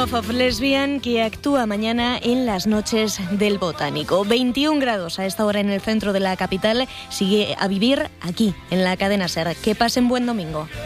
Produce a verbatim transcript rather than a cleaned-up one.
Love of Lesbian, que actúa mañana en las noches del Botánico. veintiún grados a esta hora en el centro de la capital. Sigue a vivir aquí, en la cadena SER. Que pasen buen domingo.